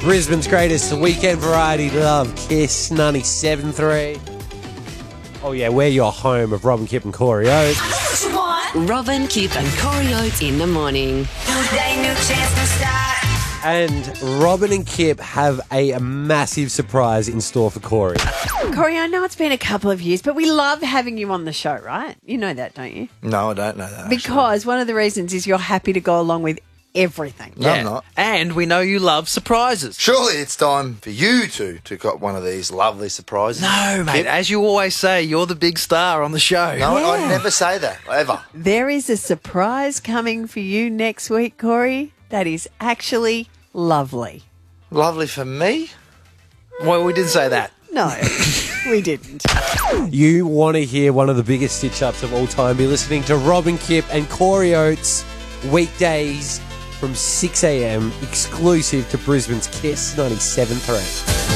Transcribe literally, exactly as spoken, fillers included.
Brisbane's greatest weekend variety love, Kiss ninety-seven three. Oh yeah, we're your home of Robin, Kip and Corey Oates. Robin, Kip and Corey Oates in the morning. New day, new chance to start. And Robin and Kip have a massive surprise in store for Corey. Corey, I know it's been a couple of years, but we love having you on the show, right? You know that, don't you? No, I don't know that. Because one of the reasons is you're happy to go along with everything. No, I'm not. And we know you love surprises. Surely it's time for you two to got one of these lovely surprises. No, mate. Kip? As you always say, you're the big star on the show. No, Yeah. I never say that, ever. There is a surprise coming for you next week, Corey, that is actually lovely. Lovely for me? Well, we didn't say that. No, we didn't. You want to hear one of the biggest stitch-ups of all time, be listening to Robin, Kip and Corey Oates weekdays from six a.m. exclusive to Brisbane's Kiss ninety-seven three.